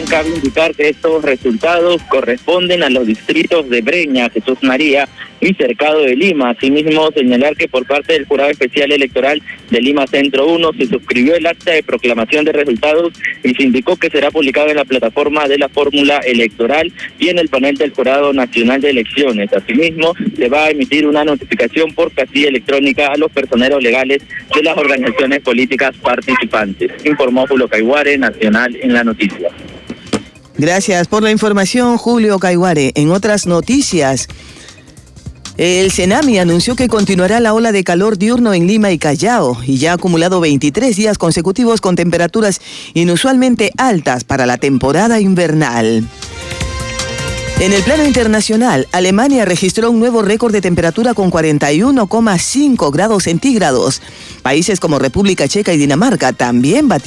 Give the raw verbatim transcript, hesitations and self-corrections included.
cabe indicar que estos resultados corresponden a los distritos de Breña, Jesús María y Cercado de Lima. Asimismo, señalar que por parte del Jurado Especial Electoral de Lima Centro uno se suscribió el acta de proclamación de resultados y se indicó que será publicado en la plataforma de la fórmula electoral y en el panel del Jurado Nacional de Elecciones. Asimismo, se va a emitir una notificación por casilla electrónica a los personeros legales de las organizaciones políticas participantes. Informó Julio Caiguare, Nacional en la Noticia. Gracias por la información, Julio Caiguare. En otras noticias, el Senami anunció que continuará la ola de calor diurno en Lima y Callao y ya ha acumulado veintitrés días consecutivos con temperaturas inusualmente altas para la temporada invernal. En el plano internacional, Alemania registró un nuevo récord de temperatura con cuarenta y uno coma cinco grados centígrados. Países como República Checa y Dinamarca también batieron